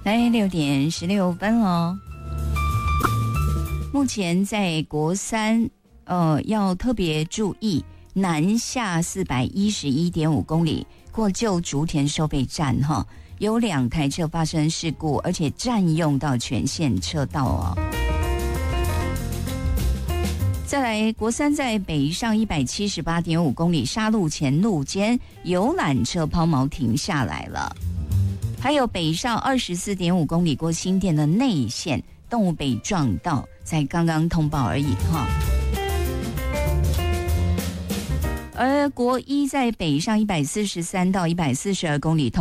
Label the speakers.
Speaker 1: 来6:16哦。目前在国三，要特别注意南下411.5公里过旧竹田收费站哈，有2台车发生事故，而且占用到全线车道哦。再来，国三在北上178.5公里沙鹿前路间游览车抛锚停下来了。还有北上24.5公里过新店的内线动物被撞到，才刚刚通报而已哈。而国一在北上143到142公里通